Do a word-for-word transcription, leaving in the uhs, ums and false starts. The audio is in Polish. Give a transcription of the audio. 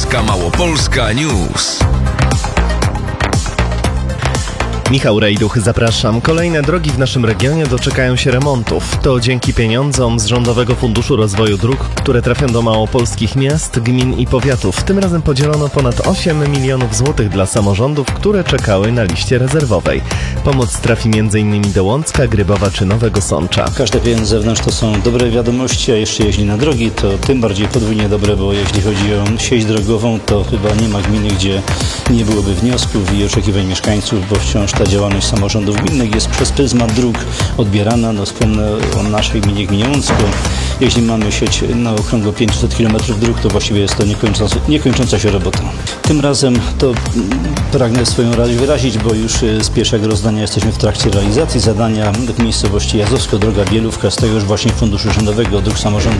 Polska Małopolska News. Michał Rejduch, zapraszam. Kolejne drogi w naszym regionie doczekają się remontów. To dzięki pieniądzom z Rządowego Funduszu Rozwoju Dróg, które trafią do małopolskich miast, gmin i powiatów. Tym razem podzielono ponad osiem milionów złotych dla samorządów, które czekały na liście rezerwowej. Pomoc trafi między innymi do Łącka, Grybowa czy Nowego Sącza. Każde pieniądze z zewnątrz to są dobre wiadomości, a jeszcze jeśli na drogi, to tym bardziej podwójnie dobre, bo jeśli chodzi o sieć drogową, to chyba nie ma gminy, gdzie nie byłoby wniosków i oczekiwań mieszkańców, bo wciąż ta działalność samorządów gminnych jest przez pryzmat dróg odbierana. No, wspomnę o naszej gminie, gminie Łącko. Jeśli mamy sieć na okrągło pięćset kilometrów dróg, to właściwie jest to niekończąca, niekończąca się robota. Tym razem to pragnę swoją radość wyrazić, bo już z pierwszego rozdania jesteśmy w trakcie realizacji zadania w miejscowości Jazowsko, droga Bielówka, z tego już właśnie Funduszu Rządowego Dróg Samorządowych.